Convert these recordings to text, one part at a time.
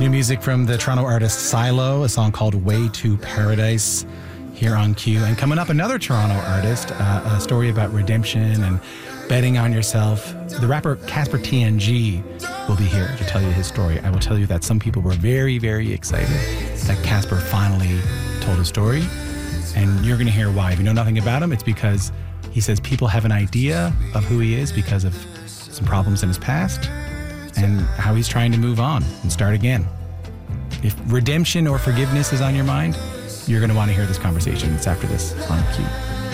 New music from the Toronto artist Silo, a song called Way to Paradise here on Q. And coming up, another Toronto artist, a story about redemption and betting on yourself. The rapper Casper TNG will be here to tell you his story. I will tell you that some people were very, very excited that Casper finally told his story. And you're going to hear why. If you know nothing about him, it's because he says people have an idea of who he is because of some problems in his past and how he's trying to move on and start again. If redemption or forgiveness is on your mind, you're going to want to hear this conversation. It's after this on Q.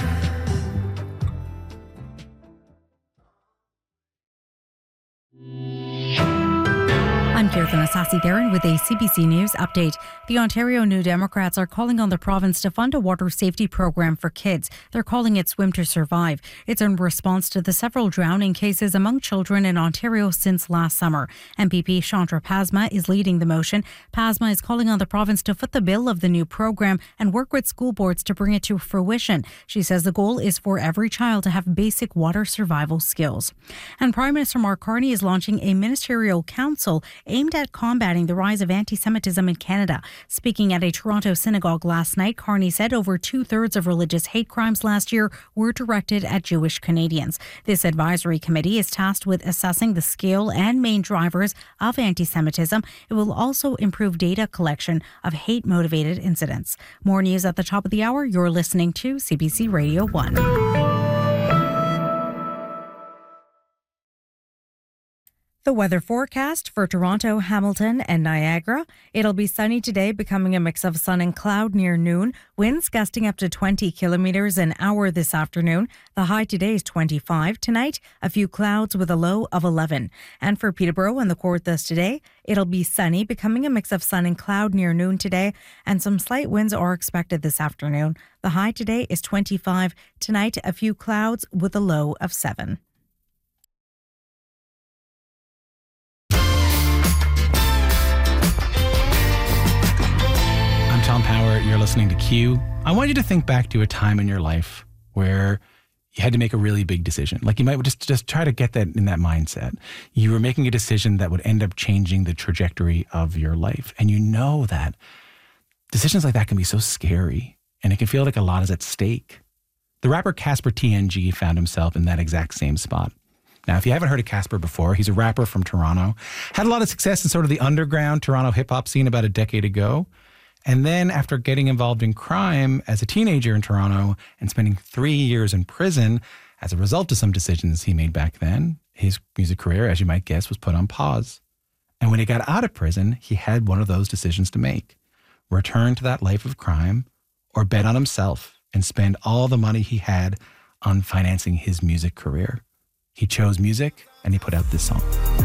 I'm Kirtan Asasi-Theron with a CBC News update. The Ontario New Democrats are calling on the province to fund a water safety program for kids. They're calling it Swim to Survive. It's in response to the several drowning cases among children in Ontario since last summer. MPP Chandra Pasma is leading the motion. Pasma is calling on the province to foot the bill of the new program and work with school boards to bring it to fruition. She says the goal is for every child to have basic water survival skills. And Prime Minister Mark Carney is launching a ministerial council aimed at combating the rise of anti-Semitism in Canada. Speaking at a Toronto synagogue last night, Carney said over 2/3 of religious hate crimes last year were directed at Jewish Canadians. This advisory committee is tasked with assessing the scale and main drivers of anti-Semitism. It will also improve data collection of hate-motivated incidents. More news at the top of the hour. You're listening to CBC Radio 1. The weather forecast for Toronto, Hamilton and Niagara. It'll be sunny today, becoming a mix of sun and cloud near noon. Winds gusting up to 20 kilometers an hour this afternoon. The high today is 25. Tonight, a few clouds with a low of 11. And for Peterborough and the Kawarthas today, it'll be sunny, becoming a mix of sun and cloud near noon today. And some slight winds are expected this afternoon. The high today is 25. Tonight, a few clouds with a low of 7. Tom Power, you're listening to Q. I want you to think back to a time in your life where you had to make a really big decision. Like you might just try to get that in that mindset. You were making a decision that would end up changing the trajectory of your life. And you know that decisions like that can be so scary and it can feel like a lot is at stake. The rapper Casper TNG found himself in that exact same spot. Now, if you haven't heard of Casper before, he's a rapper from Toronto. Had a lot of success in sort of the underground Toronto hip-hop scene about a decade ago. And then after getting involved in crime as a teenager in Toronto and spending 3 years in prison as a result of some decisions he made back then, his music career, as you might guess, was put on pause. And when he got out of prison, he had one of those decisions to make. Return to that life of crime or bet on himself and spend all the money he had on financing his music career. He chose music and he put out this song.